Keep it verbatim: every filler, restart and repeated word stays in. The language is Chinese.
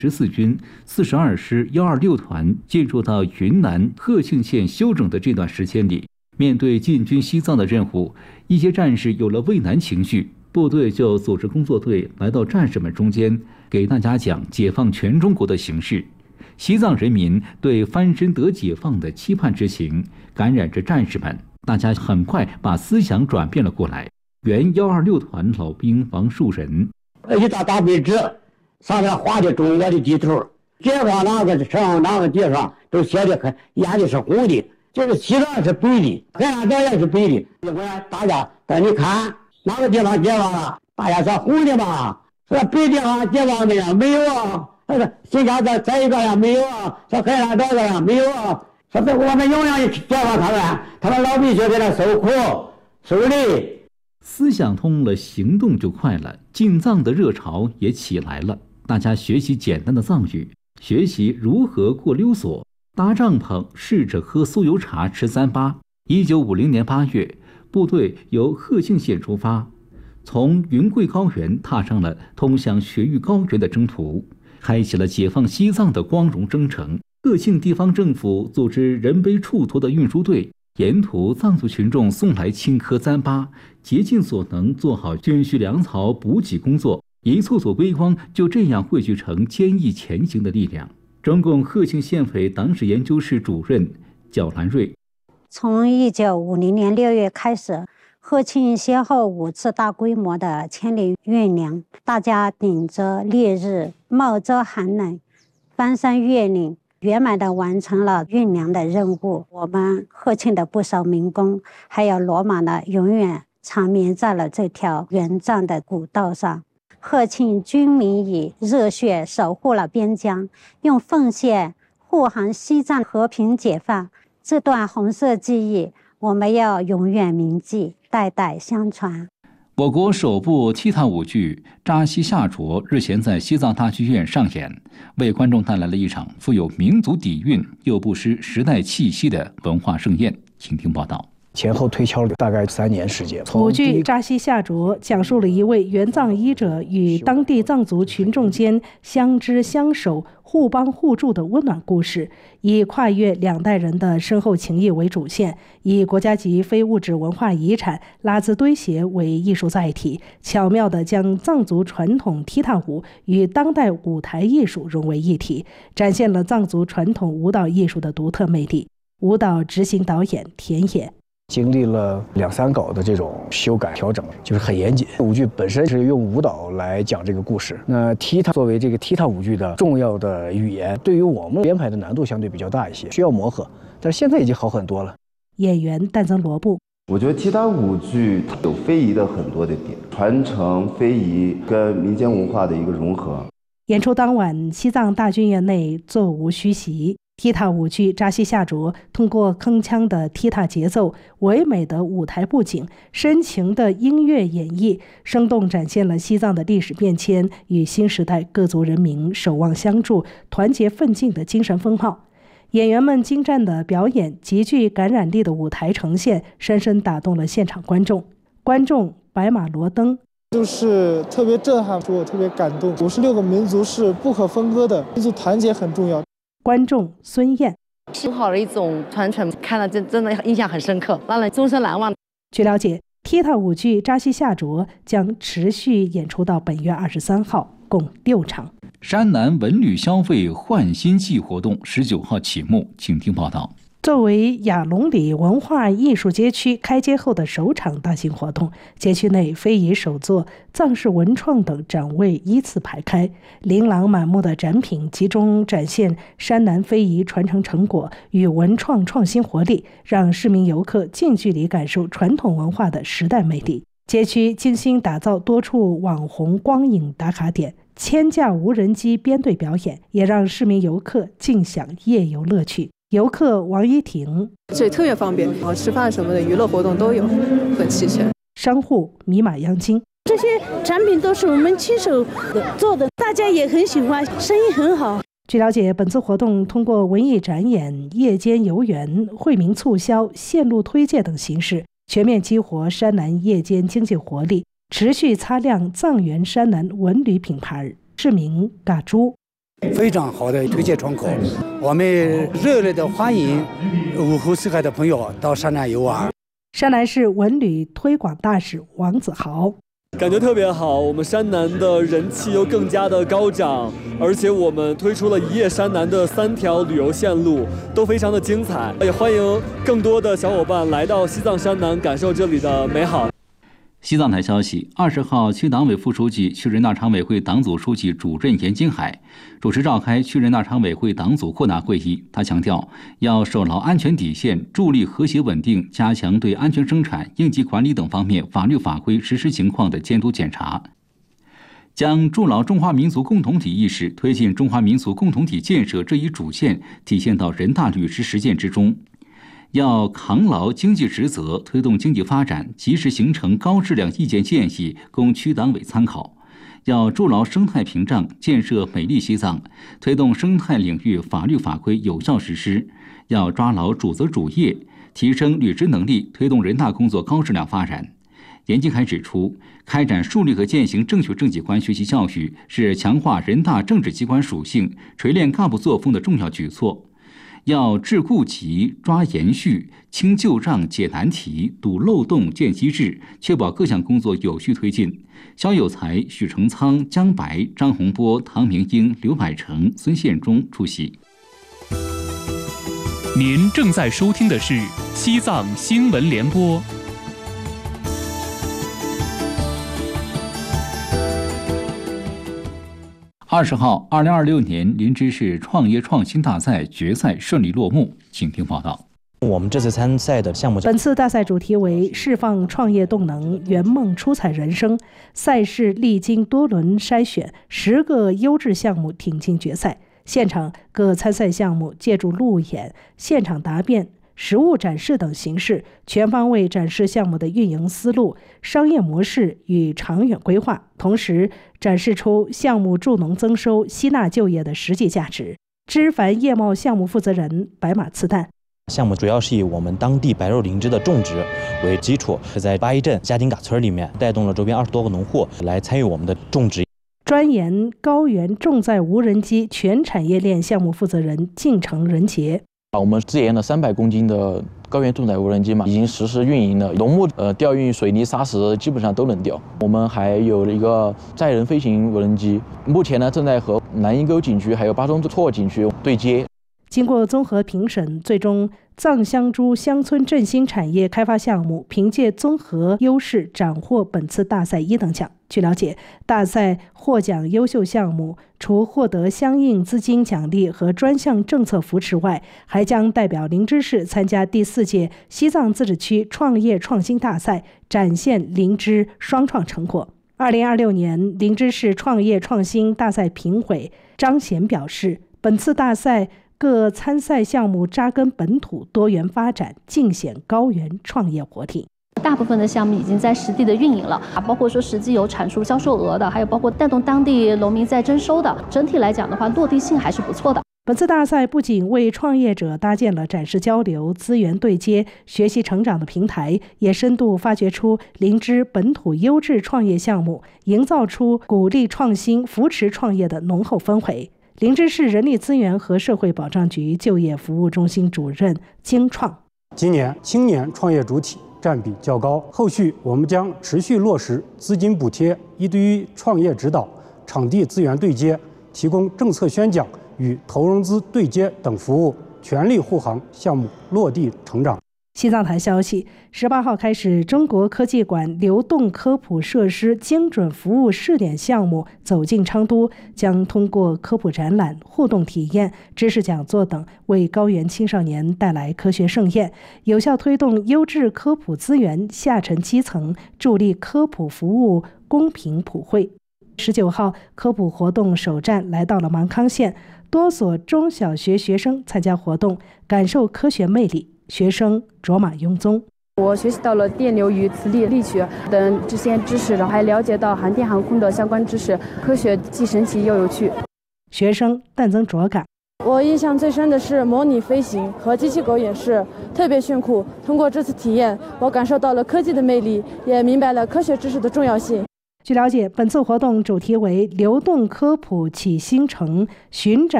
十四军四十二师幺二六团进入到云南鹤庆县休整的这段时间里，面对进军西藏的任务，一些战士有了畏难情绪，部队就组织工作队来到战士们中间，给大家讲解放全中国的形势。西藏人民对翻身得解放的期盼之情感染着战士们，大家很快把思想转变了过来。原幺二六团老兵王树人， 一大大白纸，上面画的中国的地图，解放哪个省哪个地方都写的很，眼的是红的，这个西藏是白的，海南岛也是白的。我让大家带你看哪个地方解放了，大家说红的嘛，说白地方解放的呀没有啊，说新疆这这一个呀没有啊，说海南岛的呀没有啊，说我们永远解放他们，他们老百姓在那受苦受累。 思想通了，行动就快了，进藏的热潮也起来了。大家学习简单的藏语，学习如何过溜索、搭帐篷，试着喝酥油茶、吃糌粑。一九五零年八月，部队由鹤庆县出发，从云贵高原踏上了通向雪域高原的征途，开启了解放西藏的光荣征程。鹤庆地方政府组织人背锄头的运输队，沿途藏族群众送来青稞糌粑，竭尽所能做好军需粮草补给工作，一簇簇微光就这样汇聚成坚毅前行的力量。中共鹤庆县委党史研究室主任焦兰瑞， 从一九五零年六月开始，鹤庆先后五次大规模的千里运粮，大家顶着烈日，冒着寒冷，翻山越岭，圆满地完成了运粮的任务。我们鹤庆的不少民工还有骡马呢，永远长眠在了这条援藏的古道上。鹤庆军民以热血守护了边疆，用奉献护航西藏和平解放。这段红色记忆，我们要永远铭记，代代相传。 我国首部踢踏舞剧《扎西夏卓》日前在西藏大剧院上演，为观众带来了一场富有民族底蕴又不失时代气息的文化盛宴。请听报道。 前后推敲了大概三年时间。 舞剧《扎西夏卓》讲述了一位援藏医者与当地藏族群众间相知相守、互帮互助的温暖故事，以跨越两代人的深厚情谊为主线，以国家级非物质文化遗产拉孜堆鞋为艺术载体，巧妙地将藏族传统踢踏舞与当代舞台艺术融为一体，展现了藏族传统舞蹈艺术的独特魅力。舞蹈执行导演田野。 经历了两三稿的这种修改调整，就是很严谨。舞剧本身是用舞蹈来讲这个故事，那踢踏作为这个踢踏舞剧的重要的语言，对于我们编排的难度相对比较大一些，需要磨合，但是现在已经好很多了。 演员诞增罗布， 我觉得踢踏舞剧它有非遗的很多的点，传承非遗跟民间文化的一个融合。 演出当晚，西藏大剧院内座无虚席。踢踏舞剧《扎西夏卓》通过铿锵的踢踏节奏、唯美的舞台布景、深情的音乐演绎，生动展现了西藏的历史变迁与新时代各族人民守望相助、团结奋进的精神风貌。演员们精湛的表演、极具感染力的舞台呈现，深深打动了现场观众。观众白马罗登。 就是特别震撼，我特别感动。五十六个民族是不可分割的，民族团结很重要。 观众孙燕， 修好了一种传承，看了真真的印象很深刻，让人终身难忘。 据了解，踢踏舞剧《扎西夏卓》将持续演出到本月二十三号，共六场。 山南文旅消费焕新季活动十九号启幕，请听报道。 作为雅隆里文化艺术街区开街后的首场大型活动，街区内非遗手作、藏式文创等展位依次排开，琳琅满目的展品集中展现山南非遗传承成果与文创创新活力，让市民游客近距离感受传统文化的时代魅力。街区精心打造多处网红光影打卡点，千架无人机编队表演，也让市民游客尽享夜游乐趣。游客王一婷， 这里特别方便，然后吃饭什么的娱乐活动都有，很齐全。 商户米马央金， 这些产品都是我们亲手做的，大家也很喜欢，生意很好。 据了解，本次活动通过文艺展演、夜间游园、惠民促销、线路推介等形式，全面激活山南夜间经济活力，持续擦亮藏原山南文旅品牌。市民嘎珠。 非常好的推荐窗口，我们热烈的欢迎五湖四海的朋友到山南游玩。 山南市文旅推广大使王子豪。 感觉特别好，我们山南的人气又更加的高涨，而且我们推出了一夜山南的三条旅游线路，都非常的精彩，也欢迎更多的小伙伴来到西藏山南，感受这里的美好。 西藏台消息，二十号，区党委副书记、区人大常委会党组书记主任严金海主持召开区人大常委会党组扩大会议。他强调，要守牢安全底线，助力和谐稳定，加强对安全生产、应急管理等方面法律法规实施情况的监督检查，将筑牢中华民族共同体意识、推进中华民族共同体建设这一主线体现到人大律师实践之中。要扛牢经济职责，推动经济发展，及时形成高质量意见建议，供区党委参考。要筑牢生态屏障，建设美丽西藏，推动生态领域法律法规有效实施。要抓牢主责主业，提升履职能力，推动人大工作高质量发展。严金海指出，开展树立和践行正确政绩观学习教育是强化人大政治机关属性、锤炼干部作风的重要举措。要治顾急、抓延续、清旧账、解难题、堵漏洞、建机制，确保各项工作有序推进。肖有才、许成仓、姜白、张洪波、唐明英、刘百成、孙宪忠出席。 您正在收听的是西藏新闻联播。 二十号，二零二六年林芝市创业创新大赛决赛顺利落幕，请听报道。 我们这次参赛的项目， 本次大赛主题为释放创业动能，圆梦出彩人生。赛事历经多轮筛选，十个优质项目挺进决赛。现场各参赛项目借助路演、现场答辩、实物展示等形式，全方位展示项目的运营思路、商业模式与长远规划，同时展示出项目助农增收、吸纳就业的实际价值。枝繁叶茂项目负责人白马刺蛋。 项目主要是以我们当地白肉灵芝的种植为基础，在八一镇嘉丁嘎村里面带动了周边二十多个农户来参与我们的种植。 专研高原重载无人机全产业链项目负责人晋城仁杰。 我们自研的三百公斤的高原重载无人机嘛，已经实施运营了。农牧呃调运水泥沙石基本上都能调。我们还有了一个载人飞行无人机，目前呢正在和南阴沟景区还有巴中措景区对接。 经过综合评审，最终藏香珠乡村振兴产业开发项目凭借综合优势斩获本次大赛一等奖。据了解，大赛获奖优秀项目除获得相应资金奖励和专项政策扶持外，还将代表林芝市参加第四届西藏自治区创业创新大赛，展现林芝双创成果。二零二六年林芝市创业创新大赛评委张贤表示，本次大赛各参赛项目扎根本土，多元发展，尽显高原创业活力。 大部分的项目已经在实地的运营了，包括说实际有产出销售额的，还有包括带动当地农民在征收的。整体来讲的话，落地性还是不错的。 本次大赛不仅为创业者搭建了展示交流、资源对接、学习成长的平台，也深度发掘出林芝本土优质创业项目，营造出鼓励创新、扶持创业的浓厚氛围。林芝市人力资源和社会保障局就业服务中心主任金创： 今年青年创业主体占比较高，后续我们将持续落实资金补贴、一对一创业指导、场地资源对接、提供政策宣讲与投融资对接等服务，全力护航项目落地成长。 西藏台消息，十八号开始，中国科技馆流动科普设施精准服务试点项目走进昌都，将通过科普展览、互动体验、知识讲座等，为高原青少年带来科学盛宴，有效推动优质科普资源下沉基层，助力科普服务公平普惠。十九号，科普活动首站来到了芒康县，多所中小学学生参加活动，感受科学魅力。学生卓玛雍宗： 我学习到了电流与磁力力学等这些知识，然后还了解到航天航空的相关知识，科学既神奇又有趣。 学生但增卓感： 我印象最深的是模拟飞行和机器狗演示，特别炫酷。通过这次体验，我感受到了科技的魅力，也明白了科学知识的重要性。 据了解，本次活动主题为流动科普启新城，寻找